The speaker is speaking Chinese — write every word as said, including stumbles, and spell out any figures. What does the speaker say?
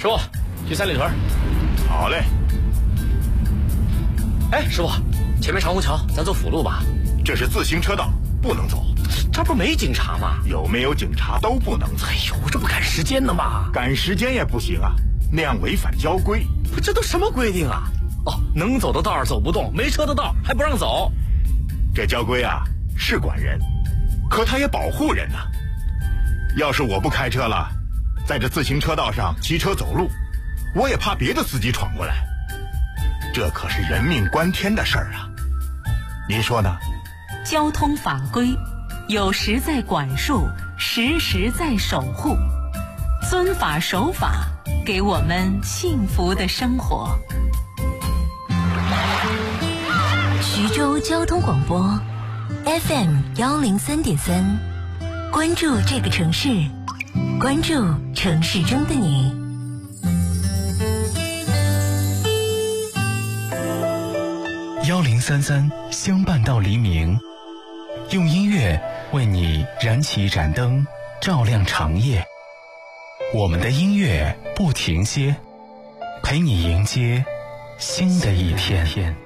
师傅，去三里屯。 好嘞。 哎，师傅，前面长虹桥，咱走辅路吧。 这是自行车道，不能走。 这不是没警察吗？ 有没有警察都不能走。 哎呦，这不赶时间呢吗？ 赶时间也不行啊，那样违反交规。 不，这都什么规定啊？哦，能走的道儿走不动，没车的道儿还不让走。 这交规啊是管人，可它也保护人呐、啊。要是我不开车了，在这自行车道上骑车走路，我也怕别的司机闯过来。这可是人命关天的事儿啊，您说呢？ 交通法规有时在管束，时时在守护，遵法守法，给我们幸福的生活。徐州交通广播 F M 幺零三点三，关注这个城市，关注城市中的你。 幺零三三相伴到黎明，用音乐为你燃起一盏灯，照亮长夜。我们的音乐不停歇，陪你迎接新的一天。